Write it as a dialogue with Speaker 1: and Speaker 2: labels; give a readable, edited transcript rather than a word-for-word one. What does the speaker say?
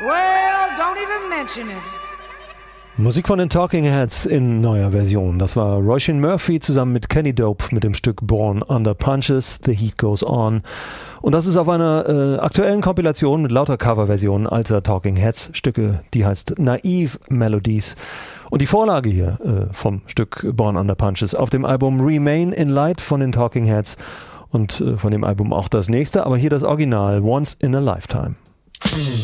Speaker 1: Well, don't even mention it.
Speaker 2: Musik von den Talking Heads in neuer Version. Das war Róisín Murphy zusammen mit Kenny Dope mit dem Stück Born Under Punches, The Heat Goes On. Und das ist auf einer aktuellen Kompilation mit lauter Coverversionen alter Talking Heads Stücke, die heißt Naive Melodies. Und die Vorlage hier vom Stück Born Under Punches auf dem Album Remain in Light von den Talking Heads und von dem Album auch das nächste, aber hier das Original Once in a Lifetime.